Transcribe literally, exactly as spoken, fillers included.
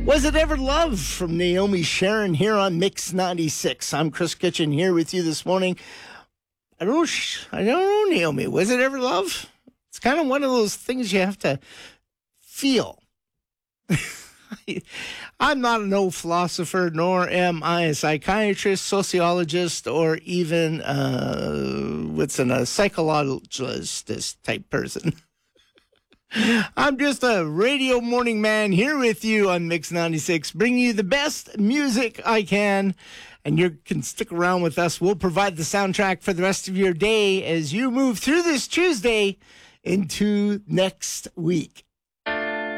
Was It Ever Love from Naomi Sharon here on Mix ninety-six. I'm Chris Kitchen here with you this morning. I don't, I don't know, Naomi. Was it ever love? It's kind of one of those things you have to feel. I'm not no philosopher, nor am I a psychiatrist, sociologist, or even uh, what's in a psychologist type person. I'm just a radio morning man here with you on Mix ninety-six, bringing you the best music I can. And you can stick around with us. We'll provide the soundtrack for the rest of your day as you move through this Tuesday into next week.